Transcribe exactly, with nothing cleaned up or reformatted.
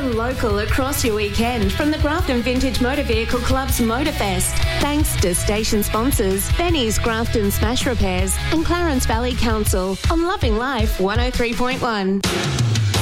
local across your weekend from the Grafton Vintage Motor Vehicle Club's Motorfest. Thanks to station sponsors Benny's Grafton Smash Repairs and Clarence Valley Council on Loving Life one oh three point one.